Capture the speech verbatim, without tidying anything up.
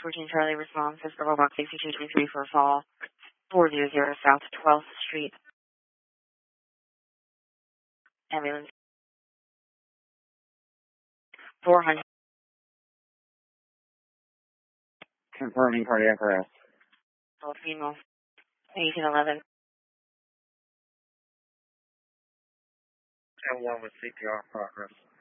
fourteen Charlie response is Bravo Box sixty-two twenty-three for a fall, four zero zero South twelfth Street. Ambulance. four hundred. Confirming cardiac arrest. Adult female. eighteen eleven. ten one with C P R progress.